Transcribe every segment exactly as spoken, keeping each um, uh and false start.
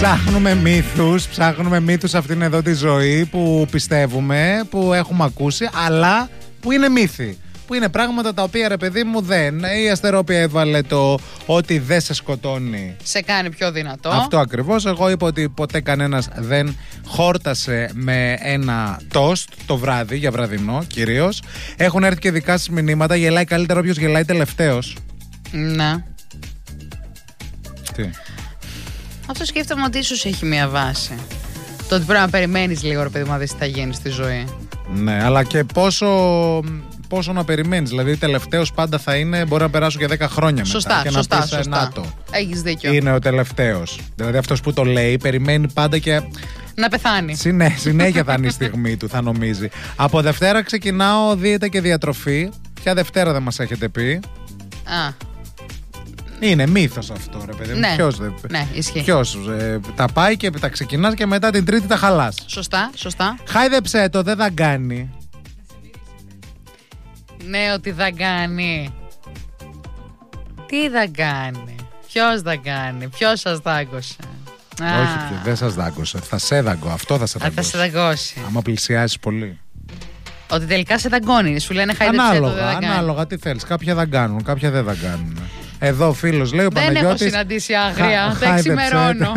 Ψάχνουμε μύθους, ψάχνουμε μύθους αυτήν εδώ τη ζωή που πιστεύουμε, που έχουμε ακούσει, αλλά που είναι μύθοι. Που είναι πράγματα τα οποία, ρε παιδί μου, δεν. Η Αστερόπια έβαλε το ότι δεν σε σκοτώνει. Σε κάνει πιο δυνατό. Αυτό ακριβώς. Εγώ είπα ότι ποτέ κανένας δεν χόρτασε με ένα τόστ το βράδυ, για βραδινό κυρίως. Έχουν έρθει και δικά σας μηνύματα. Γελάει καλύτερα όποιος γελάει τελευταίος. Ναι. Τι. Αυτό σκέφτομαι ότι ίσως έχει μία βάση. Το ότι πρέπει να περιμένεις λίγο, ρε παιδί μου, να δεις τι θα γίνει στη ζωή. Ναι, αλλά και πόσο, πόσο να περιμένεις. Δηλαδή, τελευταίος πάντα θα είναι, μπορεί να περάσουν και δέκα χρόνια σωστά, μετά. Και σωστά, να πεις, σωστά. να το. Έχεις δίκιο. Είναι ο τελευταίος. Δηλαδή, αυτός που το λέει, περιμένει πάντα και. Να πεθάνει. Συνέ, συνέχεια θα είναι η στιγμή του, θα νομίζει. Από Δευτέρα ξεκινάω δίαιτα και διατροφή. Ποια Δευτέρα δεν μας έχετε πει? Α. Είναι μύθος αυτό, ρε παιδί μου. Ναι, Ποιος, δεν... ναι, ισχύει. Ποιος ε, τα πάει και τα ξεκινάς και μετά την Τρίτη τα χαλάς. Σωστά, σωστά. Χάιδεψέ το, δεν δαγκάνει. Ναι, ότι δαγκάνει. Τι δαγκάνει? Ποιος δαγκάνει? Ποιος σας δάγκωσε? Όχι, και δεν σας δάγκωσε. Θα σε δαγκώ, αυτό θα σε Α, θα δαγκώσει. σε δαγκώσει. Άμα πλησιάζεις πολύ. Ότι τελικά σε δαγκώνει. Σου λένε χάιδεψέ το, δεν Ανάλογα, δαγκάνει. ανάλογα τι θέλεις. Κάποια δαγκάνουν, κάποια δεν δαγκάνουν. Εδώ ο φίλος λέει ο δεν Παναγιώτης. έχω συναντήσει άγρια. Χα, Τα εξημερώνω.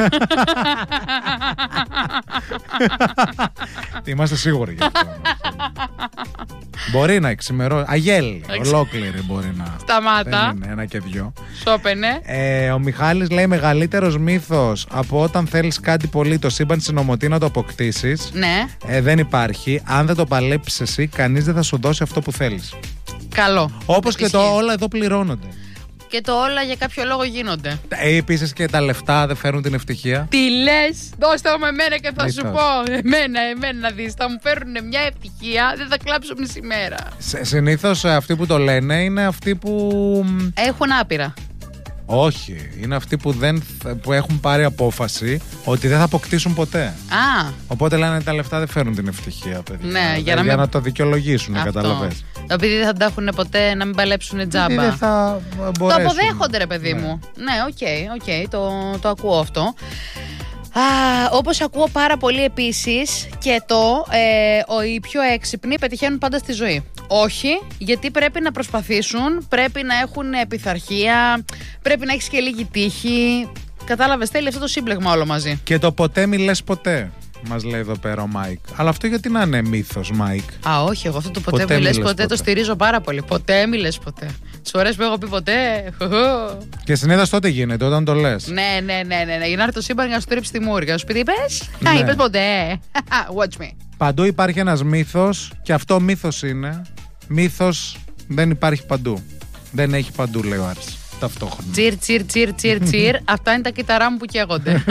Είμαστε σίγουροι γι' αυτό. Μπορεί να εξημερώσει. Αγέλη, ολόκληρη μπορεί να. Σταμάτα. Δεν είναι ένα και δυο. Σώπαινε. Ε, ο Μιχάλης λέει μεγαλύτερος μύθος από όταν θέλεις κάτι πολύ, το σύμπαν συνωμοτεί να το αποκτήσεις. Ναι. Ε, δεν υπάρχει. Αν δεν το παλέψεις εσύ, κανείς δεν θα σου δώσει αυτό που θέλεις. Καλό. Όπως και το όλα εδώ πληρώνονται. Και το όλα για κάποιο λόγο γίνονται. Ε, επίσης και τα λεφτά δεν φέρουν την ευτυχία. Τι λες? Δώστε μου εμένα και θα Μη σου θες. πω. Εμένα, εμένα να δεις. Θα μου φέρουν μια ευτυχία. Δεν θα κλάψω μισή μέρα. Συνήθως αυτοί που το λένε είναι αυτοί που. Έχουν άπειρα. Όχι, είναι αυτοί που, δεν, θα- που έχουν πάρει απόφαση ότι δεν θα αποκτήσουν ποτέ. Α, Οπότε λένε τα λεφτά δεν φέρουν την ευτυχία, παιδιά. Ναι, για να για μην- να το δικαιολογήσουν, αυτό. καταλαβες. Επειδή δεν θα τα έχουν ποτέ να μην παλέψουν τζάμπα. Γιατί δεν θα Το μπορέσουν. αποδέχονται, ρε παιδί Ναι. μου. Ναι, οκ, οκ, το, το ακούω αυτό. Α, όπως ακούω πάρα πολύ επίσης και το ε, ο, οι πιο έξυπνοι πετυχαίνουν πάντα στη ζωή. Όχι, γιατί πρέπει να προσπαθήσουν, πρέπει να έχουν πειθαρχία, πρέπει να έχεις και λίγη τύχη. Κατάλαβες, θέλει αυτό το σύμπλεγμα όλο μαζί. Και το ποτέ μη λες ποτέ, μας λέει εδώ πέρα ο Μάικ. Αλλά αυτό γιατί να είναι μύθος, Μάικ. Α, όχι, εγώ αυτό το ποτέ, Ποτέ μη μη λες λες ποτέ, ποτέ. το στηρίζω πάρα πολύ. Ποτέ μη λες ποτέ. Τις φορές που έχω πει ποτέ. Και συνήθως τότε γίνεται, όταν το λες. Ναι, ναι, ναι, ναι, ναι. Για να έρθει το σύμπαν για να σου τρίψει τη μούρη. Να σου πει τι είπες? Α, Ναι. είπες ποτέ. Watch me. Παντού υπάρχει ένας μύθος και αυτό μύθος είναι. Μύθος δεν υπάρχει παντού. Δεν έχει παντού, λέει ο Άρης. Ταυτόχρονα. Τσιρ, τσιρ, τσιρ, τσιρ, τσιρ. Αυτά είναι τα κύτταρά μου που καίγονται.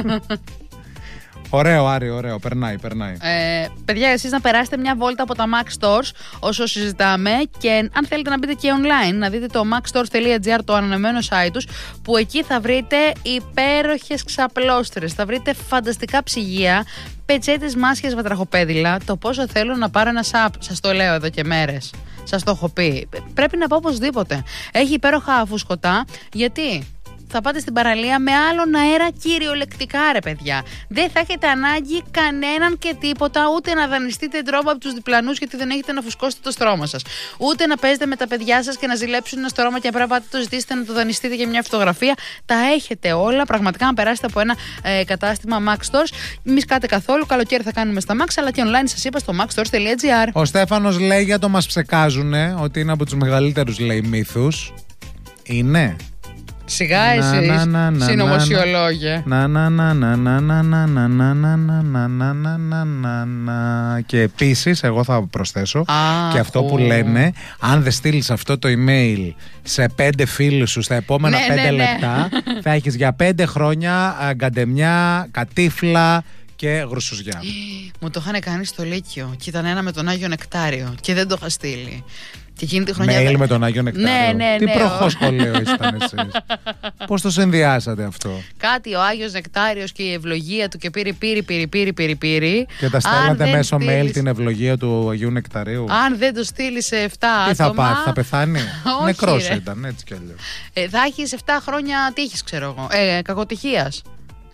Ωραίο, Άρη, ωραίο. Περνάει, περνάει. Ε, παιδιά, εσείς να περάσετε μια βόλτα από τα Mac Stores όσο συζητάμε και αν θέλετε να μπείτε και online, να δείτε το macstores.gr, το ανανεωμένο site τους, που εκεί θα βρείτε υπέροχες ξαπλώστρες, θα βρείτε φανταστικά ψυγεία, πετσέτες, μάσκες, βατραχοπέδιλα. Το πόσο θέλω να πάρω ένα σαπ, σας το λέω εδώ και μέρες. Σας το έχω πει. Πρέπει να πάω οπωσδήποτε. Έχει υπέροχα φουσκωτά, γιατί θα πάτε στην παραλία με άλλον αέρα κυριολεκτικά, ρε παιδιά. Δεν θα έχετε ανάγκη κανέναν και τίποτα, ούτε να δανειστείτε τρόπο από τους διπλανούς γιατί δεν έχετε να φουσκώσετε το στρώμα σας. Ούτε να παίζετε με τα παιδιά σας και να ζηλέψουν ένα στρώμα και να πρέπει να πάτε το ζητήσετε να το δανειστείτε για μια φωτογραφία. Τα έχετε όλα. Πραγματικά, να περάσετε από ένα ε, κατάστημα Mac Stores. Μη σκάτε καθόλου. Καλοκαίρι θα κάνουμε στα Max, αλλά και online σας είπα στο macstores.gr. Ο Στέφανος λέει για το μας ψεκάζουνε ότι είναι από τους μεγαλύτερους, λέει, μύθους. Είναι. Σιγά Να, εσείς, να, να, να, συνωμοσιολόγια. Να, να, να, να, να, να, να, να, να, να, να, να, να, να, να, να, να. Και επίσης, εγώ θα προσθέσω Α, και αυτό ου. που λένε, αν δεν στείλεις αυτό το email σε πέντε φίλους σου στα επόμενα Ναι, πέντε ναι, ναι. λεπτά, θα έχεις για πέντε χρόνια ε, γκαντεμιά, κατήφλα και γρουσουζιά. Μου το είχαν κάνει στο Λύκειο και ήταν ένα με τον Άγιο Νεκτάριο και δεν το είχα στείλει. Και εκείνη τη χρονιά. Mail με τον Άγιο Νεκτάριο. Ναι, ναι, Τι ναι, προχώς ο- σχολείο ήσταν εσείς. Πώς το συνδυάσατε αυτό? Κάτι ο Άγιος Νεκτάριος και η ευλογία του και πήρε πήρε πήρε πήρε πήρε πήρε. Και τα στέλνατε μέσω mail την ευλογία του Αγίου Νεκταρίου. Αν δεν το στείλει σε εφτά Τι θα άτομα. πάθει, θα πεθάνει? Όχι, Νεκρός ρε. ήταν, έτσι κι αλλιώς. ε, θα έχεις εφτά χρόνια τύχης, ξέρω εγώ. Ε, κακοτυχίας.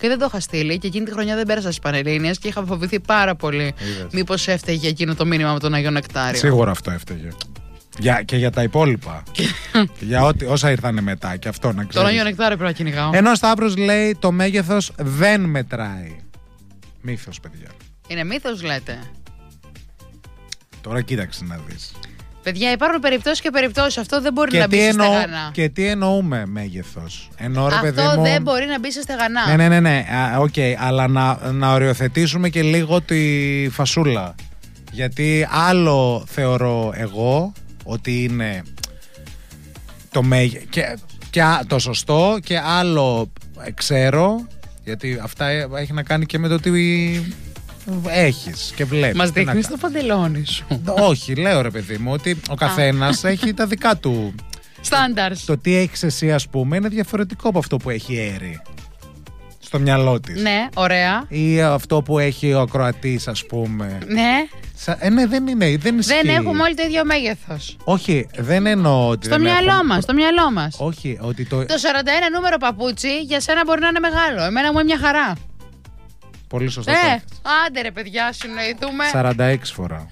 και δεν το είχα στείλει. Και εκείνη τη χρονιά δεν πέρασα στις Πανελλήνιες και είχα φοβηθεί πάρα πολύ. Μήπως έφταιγε εκείνο το μήνυμα με τον Άγιο Νεκτάριο. Σίγουρα αυτό έφταιγε. Για, και για τα υπόλοιπα. Για ό,τι, όσα ήρθανε μετά. Και αυτό να ξέρεις. Τον Άγιο Νεκτάριο πρέπει να κυνηγάω. Ενώ ο Σταύρος λέει το μέγεθος δεν μετράει. Μύθος, παιδιά. Είναι μύθος, λέτε. Τώρα κοίταξε να δεις. Παιδιά, υπάρχουν περιπτώσεις και περιπτώσεις. Αυτό δεν μπορεί και να μπει σε εννοώ, στεγανά. Και τι εννοούμε μέγεθος? Εννοώ, ρε, αυτό παιδί μου, δεν μπορεί να μπει σε στεγανά. Ναι, ναι, ναι, ναι. Οκ, okay, αλλά να, να οριοθετήσουμε και λίγο τη φασούλα. Γιατί άλλο θεωρώ εγώ ότι είναι το μέγεθος και, και το σωστό, και άλλο ξέρω, γιατί αυτά έχει να κάνει και με το τι έχεις και βλέπεις. Μας δείχνεις το παντελόνι σου. Όχι, λέω, ρε παιδί μου, ότι ο καθένας έχει τα δικά του standards. Το, το τι έχεις εσύ, ας πούμε, είναι διαφορετικό από αυτό που έχει η Έρη στο μυαλό της. Ναι, ωραία. Ή αυτό που έχει ο ακροατής, ας πούμε. Ναι. Σα, ε, ναι, δεν είναι. Δεν, δεν έχουμε όλοι το ίδιο μέγεθος. Όχι, δεν εννοώ ότι. Στο δεν μυαλό έχουμε... μας, στο μυαλό μας. Όχι, ότι το. Το σαράντα ένα νούμερο παπούτσι για σένα μπορεί να είναι μεγάλο. Εμένα μου είναι μια χαρά. Πολύ σωστό. Ε, άντε ρε παιδιά, συνοηθούμε. σαράντα έξι φορά.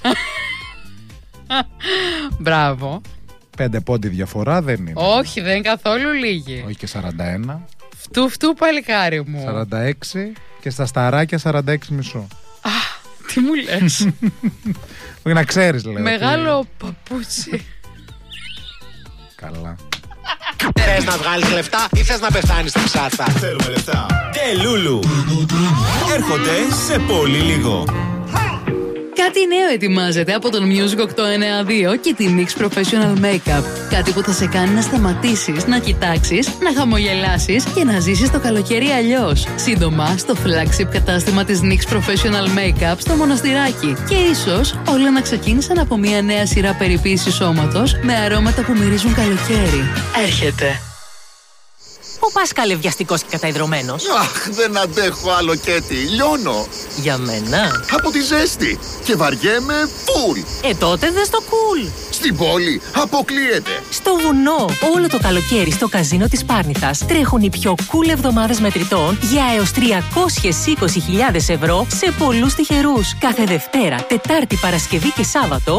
Μπράβο. Πέντε πόντι διαφορά δεν είναι. Όχι, δεν είναι καθόλου λίγη. Όχι και σαράντα ένα. Φτού φτού παλικάρι μου. σαράντα έξι και στα σταράκια σαράντα έξι μισό. Α, τι μου λες? Όχι, να ξέρεις, λέω. Μεγάλο παπούτσι. Καλά. Θες να βγάλεις λεφτά ή θες να πεθάνεις στην ψάρτα? Θέλουμε λεφτά. Τελούλου. Έρχονται σε πολύ λίγο. Κάτι νέο ετοιμάζεται από τον Music οκτακόσια ενενήντα δύο και τη NYX Professional Makeup. Κάτι που θα σε κάνει να σταματήσεις, να κοιτάξεις, να χαμογελάσεις και να ζήσεις το καλοκαίρι αλλιώς. Σύντομα στο flagship κατάστημα της NYX Professional Makeup στο Μοναστηράκι. Και ίσως όλα να ξεκίνησαν από μια νέα σειρά περιποίησης σώματος με αρώματα που μυρίζουν καλοκαίρι. Έρχεται. Πού πας καλευδιαστικός και καταϊδρωμένος? Αχ, δεν αντέχω άλλο, Κέτι. Λιώνω. Για μένα? Από τη ζέστη. Και βαριέμαι φουλ. Ε, τότε δες το cool. Στην πόλη αποκλείεται. Στο βουνό. Όλο το καλοκαίρι στο καζίνο της Πάρνηθας τρέχουν οι πιο cool εβδομάδες μετρητών για έως τριακόσιες είκοσι χιλιάδες ευρώ σε πολλούς τυχερούς. Κάθε Δευτέρα, Τετάρτη, Παρασκευή και Σάββατο